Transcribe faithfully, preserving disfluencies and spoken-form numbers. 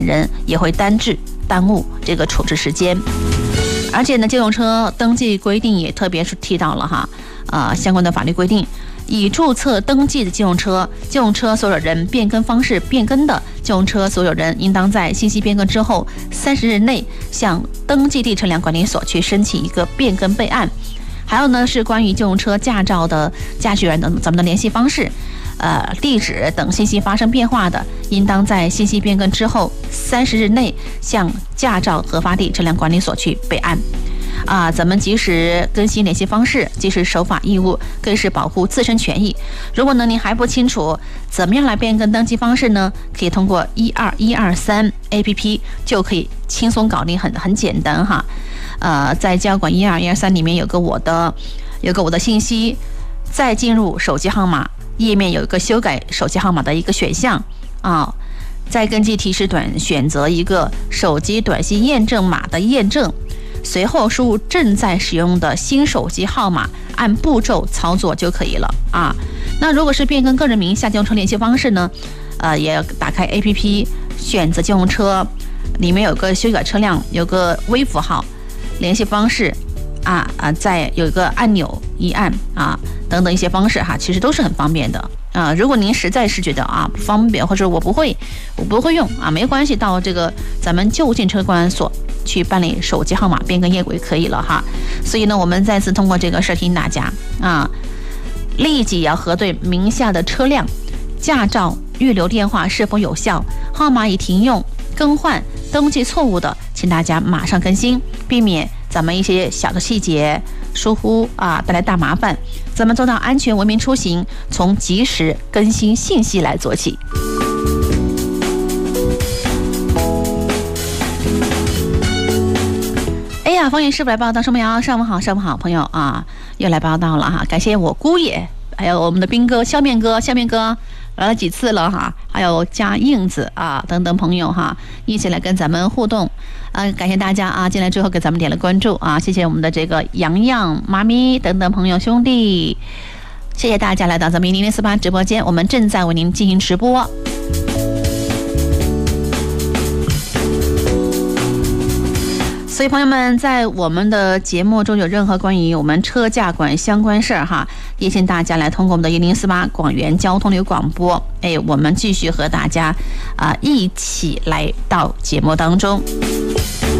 人也会单滞耽误这个处置时间。而且呢，机动车登记规定也特别是提到了哈，呃，相关的法律规定，已注册登记的机动车，机动车所有人变更方式变更的，机动车所有人应当在信息变更之后三十日内向登记地车辆管理所去申请一个变更备案。还有呢，是关于机动车驾照的驾驶员的咱们的联系方式、呃地址等信息发生变化的，应当在信息变更之后三十日内向驾照核发地车辆管理所去备案。啊，咱们及时更新联系方式，及时守法义务，更是保护自身权益。如果呢您还不清楚怎么样来变更登记方式呢，可以通过一二一二三 A P P 就可以轻松搞定，很很简单哈。呃，在交管一二一二三里面有个我的，有个我的信息，再进入手机号码页面有一个修改手机号码的一个选项啊，再根据提示短选择一个手机短信验证码的验证。随后输入正在使用的新手机号码，按步骤操作就可以了啊。那如果是变更个人名下机动车联系方式呢，呃，也打开 A P P 选择机动车，里面有个修改车辆，有个微符号，联系方式啊啊，再有一个按钮一按啊，等等一些方式哈，其实都是很方便的啊。如果您实在是觉得啊不方便，或者我不会，我不会用啊，没关系，到这个咱们就近车管所去办理手机号码变更业务可以了哈。所以呢，我们再次通过这个事儿提醒大家啊，立即要核对名下的车辆、驾照、预留电话是否有效，号码已停用、更换、登记错误的，请大家马上更新，避免咱们一些小的细节疏忽啊带来大麻烦。咱们做到安全文明出行，从及时更新信息来做起。哎呀，方言师傅来报道，什么呀？上午好，上午好，朋友啊，又来报道了哈！感谢我姑爷，还有我们的兵哥、笑面哥、笑面哥来了几次了哈，还有加印子啊等等朋友哈，一起来跟咱们互动啊！感谢大家啊，进来之后给咱们点了关注啊！谢谢我们的这个洋洋妈咪等等朋友兄弟，谢谢大家来到咱们零零四八直播间，我们正在为您进行直播。所以朋友们，在我们的节目中有任何关于我们车驾管相关事儿哈，也请大家来通过我们的一零四八广元交通流广播，哎，我们继续和大家啊、呃、一起来到节目当中。